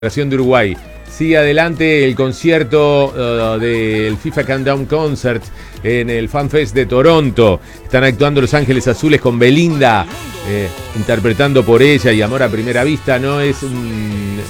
De Uruguay. Sigue adelante el concierto del FIFA Countdown Concert en el FanFest de Toronto. Están actuando Los Ángeles Azules con Belinda, interpretando Por Ella y Amor a Primera Vista. No es